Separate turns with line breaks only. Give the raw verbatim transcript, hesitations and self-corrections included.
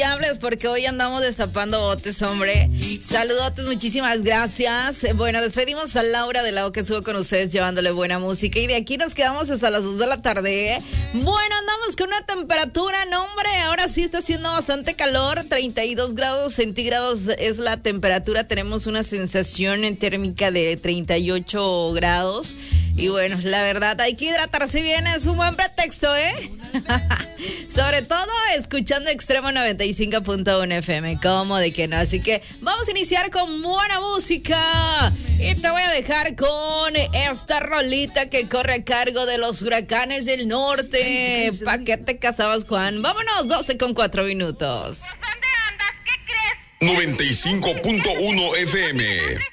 Hables porque hoy andamos destapando botes, hombre. Saludotes, muchísimas gracias. Bueno, despedimos a Laura de Lao que estuvo con ustedes llevándole buena música y de aquí nos quedamos hasta las dos de la tarde. Bueno, andamos con una temperatura, no hombre, ahora sí está haciendo bastante calor, treinta y dos grados centígrados es la temperatura, tenemos una sensación térmica de treinta y ocho grados y bueno, la verdad hay que hidratarse bien, es un buen pretexto, ¿eh? Sobre todo escuchando Extremo noventa y cinco punto uno F M, como de que no, así que vamos a iniciar con buena música y te voy a dejar con esta rolita que corre a cargo de los Huracanes del Norte. ¿Pa' qué te casabas, Juan? Vámonos, doce con cuatro minutos.
¿Dónde andas? ¿Qué crees?
noventa y cinco punto uno F M.